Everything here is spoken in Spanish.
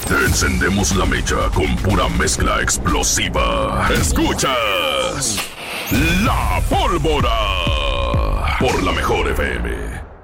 Te encendemos la mecha con pura mezcla explosiva. Escuchas La Pólvora por La Mejor FM.